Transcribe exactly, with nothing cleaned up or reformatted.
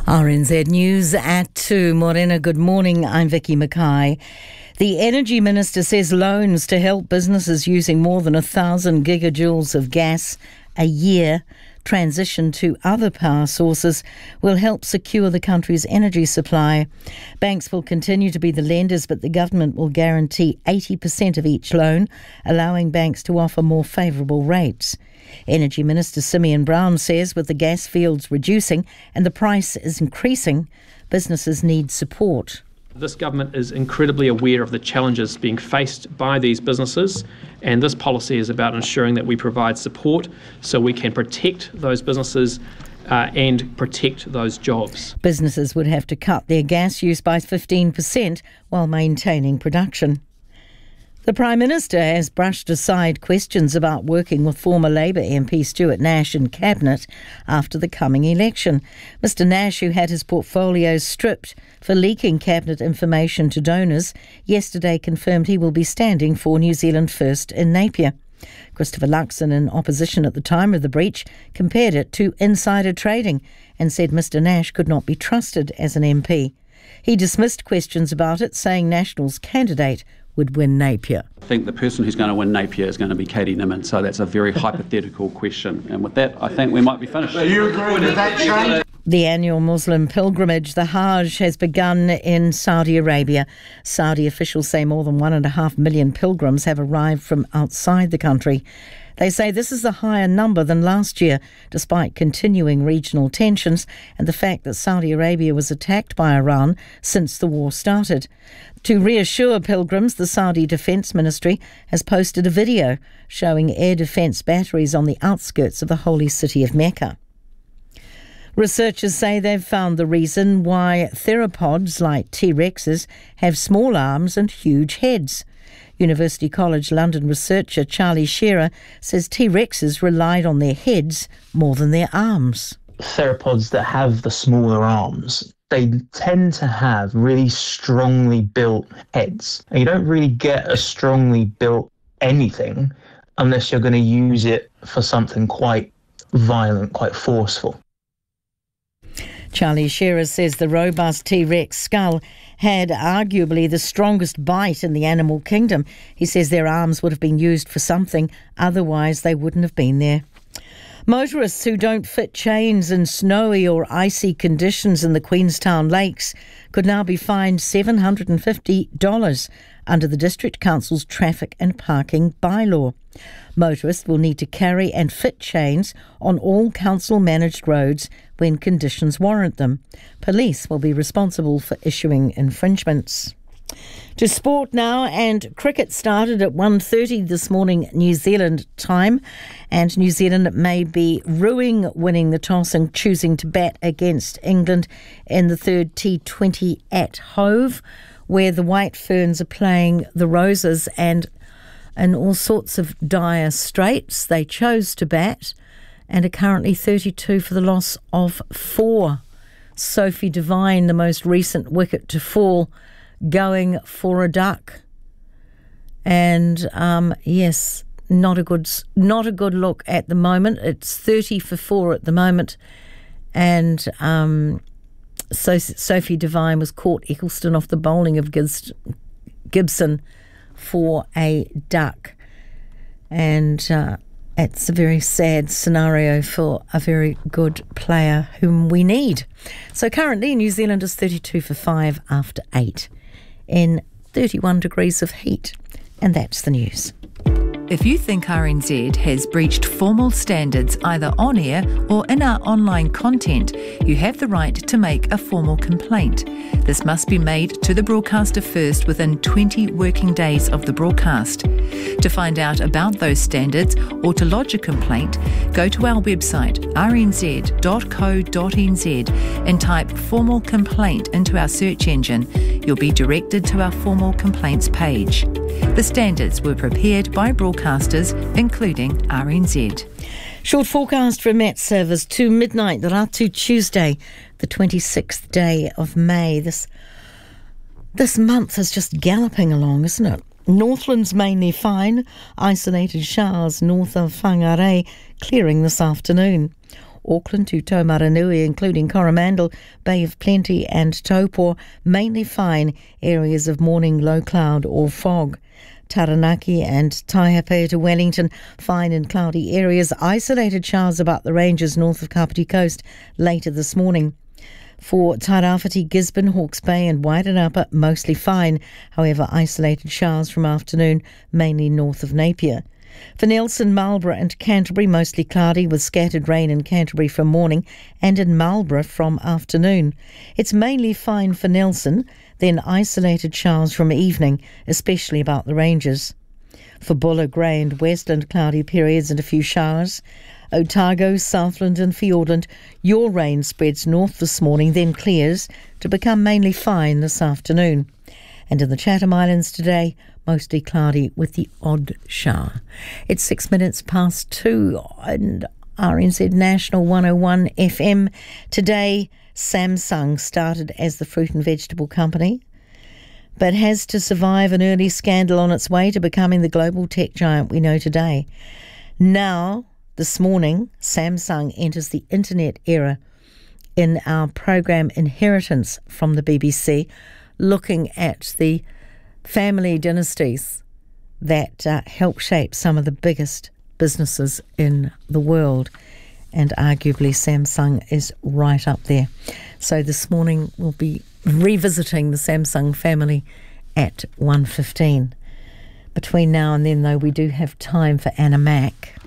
R N Z News at two. Morena, good morning. I'm Vicky Mackay. The Energy Minister says loans to help businesses using more than one thousand gigajoules of gas a year transition to other power sources will help secure the country's energy supply. Banks will continue to be the lenders, but the government will guarantee eighty percent of each loan, allowing banks to offer more favourable rates. Energy Minister Simeon Brown says with the gas fields reducing and the price is increasing, businesses need support. This government is incredibly aware of the challenges being faced by these businesses, and this policy is about ensuring that we provide support so we can protect those businesses uh, and protect those jobs. Businesses would have to cut their gas use by fifteen percent while maintaining production. The Prime Minister has brushed aside questions about working with former Labour M P Stuart Nash in Cabinet after the coming election. Mister Nash, who had his portfolio stripped for leaking Cabinet information to donors, yesterday confirmed he will be standing for New Zealand First in Napier. Christopher Luxon, in opposition at the time of the breach, compared it to insider trading and said Mister Nash could not be trusted as an M P. He dismissed questions about it, saying National's candidate would win Napier. I think the person who's going to win Napier is going to be Katie Nimmin, so that's a very hypothetical question. And with that, I think we might be finished. Do you agree with that change? The annual Muslim pilgrimage, the Hajj, has begun in Saudi Arabia. Saudi officials say more than one and a half million pilgrims have arrived from outside the country. They say this is a higher number than last year, despite continuing regional tensions and the fact that Saudi Arabia was attacked by Iran since the war started. To reassure pilgrims, the Saudi Defence Ministry has posted a video showing air defence batteries on the outskirts of the holy city of Mecca. Researchers say they've found the reason why theropods like T-Rexes have small arms and huge heads. University College London researcher Charlie Shearer says T-Rexes relied on their heads more than their arms. Theropods that have the smaller arms, they tend to have really strongly built heads. And you don't really get a strongly built anything unless you're going to use it for something quite violent, quite forceful. Charlie Shearer says the robust T-Rex skull had arguably the strongest bite in the animal kingdom. He says their arms would have been used for something, otherwise they wouldn't have been there. Motorists who don't fit chains in snowy or icy conditions in the Queenstown Lakes could now be fined seven hundred fifty dollars under the District Council's traffic and parking bylaw. Motorists will need to carry and fit chains on all council-managed roads when conditions warrant them. Police will be responsible for issuing infringements. To sport now, and cricket started at one thirty this morning New Zealand time, and New Zealand may be rueing winning the toss and choosing to bat against England in the third T twenty at Hove, where the White Ferns are playing the Roses, and in all sorts of dire straits. They chose to bat and are currently thirty-two for the loss of four. Sophie Devine, the most recent wicket to fall, going for a duck. And um, yes, not a good not a good look at the moment. It's thirty for four at the moment, and um, so Sophie Devine was caught Eccleston off the bowling of Gibson for a duck, and uh, it's a very sad scenario for a very good player whom we need. So currently New Zealand is thirty-two for five after eight in thirty-one degrees of heat, and that's the news. If you think R N Z has breached formal standards either on air or in our online content, you have the right to make a formal complaint. This must be made to the broadcaster first within twenty working days of the broadcast. To find out about those standards or to lodge a complaint, go to our website r n z dot co dot n z and type formal complaint into our search engine. You'll be directed to our formal complaints page. The standards were prepared by broadcasters, including R N Z. Short forecast for Met Service to midnight, Ratu Tuesday, the twenty-sixth day of May. This, this month is just galloping along, isn't it? Northland's mainly fine, isolated showers north of Whangarei clearing this afternoon. Auckland to Taumaranui, including Coromandel, Bay of Plenty and Taupo, mainly fine, areas of morning low cloud or fog. Taranaki and Taihapea to Wellington, fine and cloudy areas, isolated showers about the ranges north of Kapiti Coast later this morning. For Tairāwhiti, Gisborne, Hawke's Bay and Wairarapa, mostly fine, however isolated showers from afternoon, mainly north of Napier. For Nelson, Marlborough and Canterbury, mostly cloudy with scattered rain in Canterbury from morning and in Marlborough from afternoon. It's mainly fine for Nelson, then isolated showers from evening, especially about the ranges. For Buller, Grey and Westland, cloudy periods and a few showers. Otago, Southland and Fiordland, your rain spreads north this morning, then clears to become mainly fine this afternoon. And in the Chatham Islands today, mostly cloudy with the odd shower. It's six minutes past two and R N Z National one oh one F M. Today, Samsung started as the fruit and vegetable company, but has to survive an early scandal on its way to becoming the global tech giant we know today. Now, this morning, Samsung enters the internet era in our program Inheritance from the B B C, looking at the family dynasties that uh, help shape some of the biggest businesses in the world. And arguably Samsung is right up there. So this morning we'll be revisiting the Samsung family at one fifteen. Between now and then, though, we do have time for Anna Mack.